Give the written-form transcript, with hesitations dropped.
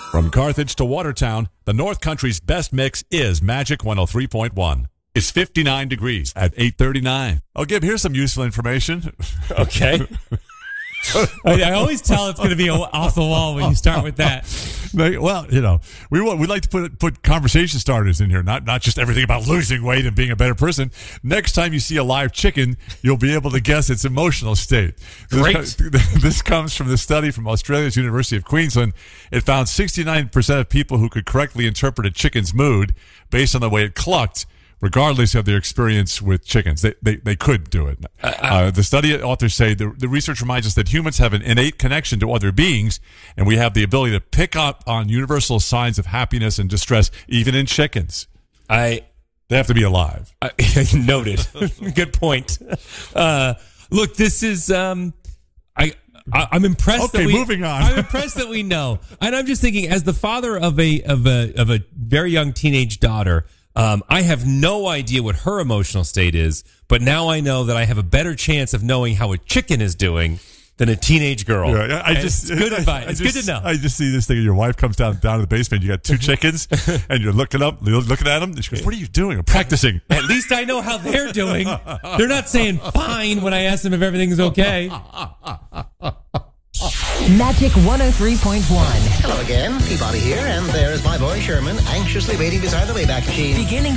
From Carthage to Watertown, the North Country's best mix is Magic 103.1. It's 59 degrees at 8:39. Oh, Gib, here's some useful information. Okay. I always tell it's going to be off the wall when you start with that. Well, you know, we like to put conversation starters in here, not just everything about losing weight and being a better person. Next time you see a live chicken, you'll be able to guess its emotional state. Great. This comes from the study from Australia's University of Queensland. It found 69% of people who could correctly interpret a chicken's mood based on the way it clucked, regardless of their experience with chickens. They could do it. The study authors say the research reminds us that humans have an innate connection to other beings, and we have the ability to pick up on universal signs of happiness and distress, even in chickens. They have to be alive. Noted. Good point. Look, this is... I'm impressed. Okay, that moving on. I'm impressed that we know, and I'm just thinking, as the father of a very young teenage daughter, I have no idea what her emotional state is, but now I know that I have a better chance of knowing how a chicken is doing than a teenage girl. Yeah, it's good advice. It's good to know. I just see this thing. Your wife comes down to the basement. You got two chickens, and you're looking at them. And she goes, "What are you doing?" "I'm practicing." At least I know how they're doing. They're not saying fine when I ask them if everything's okay. Magic 103.1. Hello again, Peabody here, and there's my boy Sherman, anxiously waiting beside the Wayback Machine. Beginning